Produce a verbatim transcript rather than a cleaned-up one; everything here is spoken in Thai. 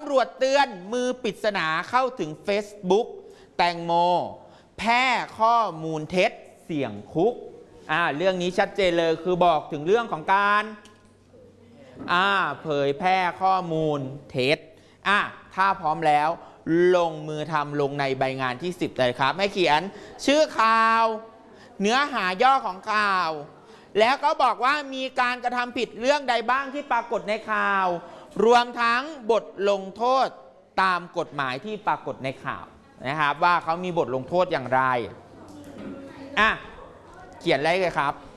ำรวจเตือนมือปริศนาเข้าถึง Facebook แตงโมแพร่ข้อมูลเท็จเสี่ยงคุกอ่าเรื่องนี้ชัดเจนเลยคือบอกถึงเรื่องของการอ่าเผยแพร่ข้อมูลเท็จอ่ะถ้าพร้อมแล้วลงมือทำลงในใบงานที่สิบเลยครับให้เขียนชื่อข่าวเนื้อหาย่อของข่าวแล้วก็บอกว่ามีการกระทำผิดเรื่องใดบ้างที่ปรากฏในข่าวรวมทั้งบทลงโทษตามกฎหมายที่ปรากฏในข่าวนะครับว่าเขามีบทลงโทษอย่างไรอ่ะเขียนเลยครับ